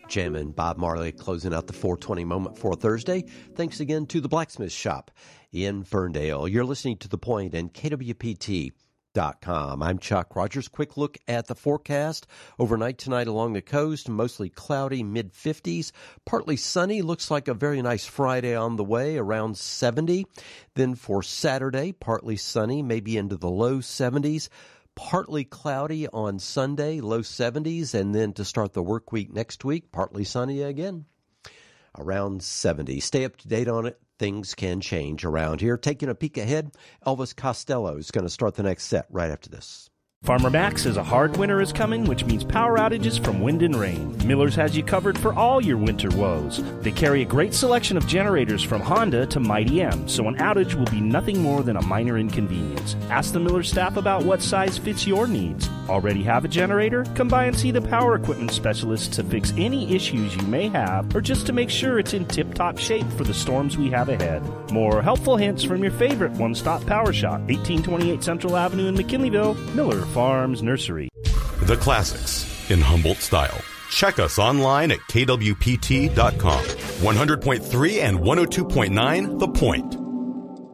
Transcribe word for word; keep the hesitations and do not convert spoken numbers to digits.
Jim and Bob Marley closing out the four twenty moment for Thursday. Thanks again to the Blacksmith Shop in Ferndale. You're listening to The Point and K W P T dot com. I'm Chuck Rogers. Quick look at the forecast. Overnight tonight along the coast, mostly cloudy, mid fifties. Partly sunny. Looks like a very nice Friday on the way, around seventy. Then for Saturday, partly sunny, maybe into the low seventies. Partly cloudy on Sunday, low seventies. And then to start the work week next week, partly sunny again, around seventy. Stay up to date on it. Things can change around here. Taking a peek ahead, Elvis Costello is going to start the next set right after this. Farmer Mac says a hard winter is coming, which means power outages from wind and rain. Miller's has you covered for all your winter woes. They carry a great selection of generators from Honda to Mighty M, so an outage will be nothing more than a minor inconvenience. Ask the Miller staff about what size fits your needs. Already have a generator? Come by and see the power equipment specialist to fix any issues you may have, or just to make sure it's in tip-top shape for the storms we have ahead. More helpful hints from your favorite one-stop power shop, eighteen twenty-eight Central Avenue in McKinleyville, Miller Farms Nursery. The classics in Humboldt style. Check us online at K W P T dot com. one hundred point three and one oh two point nine The Point.